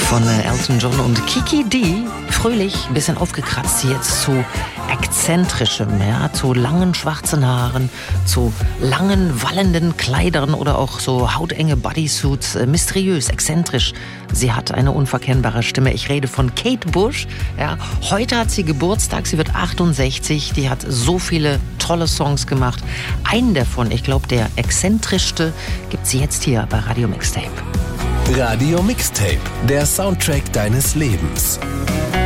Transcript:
von Elton John und Kiki Dee. Fröhlich, ein bisschen aufgekratzt, jetzt zu exzentrischem, ja, zu langen schwarzen Haaren, zu langen wallenden Kleidern oder auch so hautenge Bodysuits, mysteriös, exzentrisch. Sie hat eine unverkennbare Stimme. Ich rede von Kate Bush. Ja, heute hat sie Geburtstag, sie wird 68, die hat so viele tolle Songs gemacht. Einen davon, ich glaube der exzentrischste, gibt's jetzt hier bei Radio Mixtape. Radio Mixtape, der Soundtrack deines Lebens.